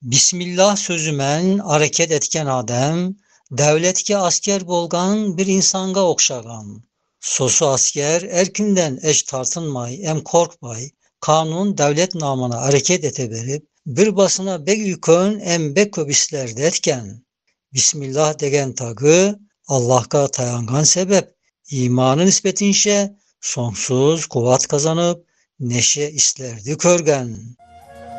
Bismillah sözümen hareket etken adem, devletke asker bolgan bir insanga okşagan. Sosu asker erkinden eş tartınmay, em korkmay, kanun devlet namına hareket eteberip, bir basına bek yükön em bek köbisler detken. Bismillah degen tagı, Allah'a tayangan sebep, imanı nispetinşe sonsuz kuvat kazanıp, neşe islerdi körgen.